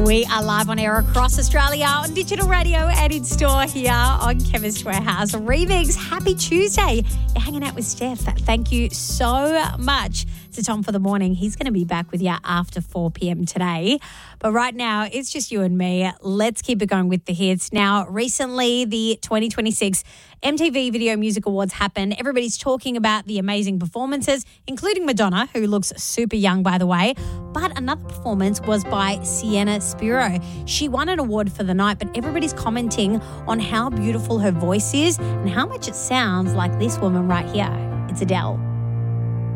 We are live on air across Australia on digital radio and in store here on Chemist Warehouse. Remix, happy Tuesday. You're hanging out with Steph. Thank you so much to Tom for the morning. He's going to be back with you after 4 p.m. today. But right now, it's just you and me. Let's keep it going with the hits. Now, recently, the 2026 MTV Video Music Awards happened. Everybody's talking about the amazing performances, including Madonna, who looks super young, by the way. But another performance was by Sienna Spiro. She won an award for the night, but everybody's commenting on how beautiful her voice is and how much it sounds like this woman right here. It's Adele.